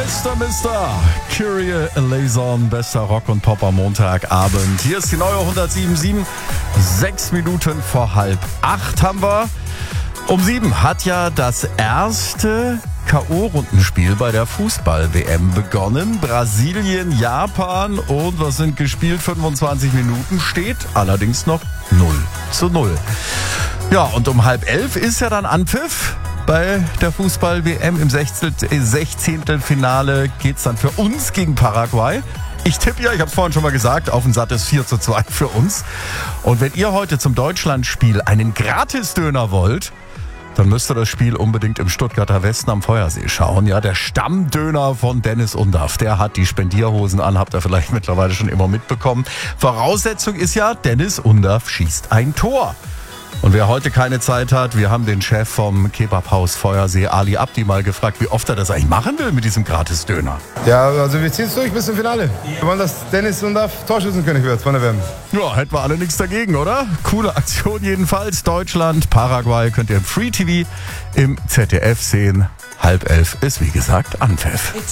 Mr. Kyrie Eleison, bester Rock und Pop am Montagabend. Hier ist die neue 107.7. 6 Minuten vor 7:30 haben wir. Um 7 hat ja das erste K.O.-Rundenspiel bei der Fußball-WM begonnen. Brasilien, Japan und was sind gespielt? 25 Minuten, steht allerdings noch 0:0. Ja, und um 10:30 ist ja dann Anpfiff. Bei der Fußball-WM im 16. Finale geht's dann für uns gegen Paraguay. Ich tippe ja, ich habe es vorhin schon mal gesagt, auf ein sattes 4:2 für uns. Und wenn ihr heute zum Deutschlandspiel einen Gratisdöner wollt, dann müsst ihr das Spiel unbedingt im Stuttgarter Westen am Feuersee schauen. Ja, der Stammdöner von Dennis Undaff, der hat die Spendierhosen an, habt ihr vielleicht mittlerweile schon immer mitbekommen. Voraussetzung ist ja, Dennis Undaff schießt ein Tor. Und wer heute keine Zeit hat, wir haben den Chef vom Kebabhaus Feuersee, Ali Abdi, mal gefragt, wie oft er das eigentlich machen will mit diesem Gratisdöner. Ja, also wir ziehen es durch bis zum Finale. Wir wollen, dass Dennis Undaff Torschützenkönig wird von der WM. Ja, hätten wir alle nichts dagegen, oder? Coole Aktion jedenfalls. Deutschland, Paraguay könnt ihr im Free TV im ZDF sehen. 10:30 ist wie gesagt Anpfiff.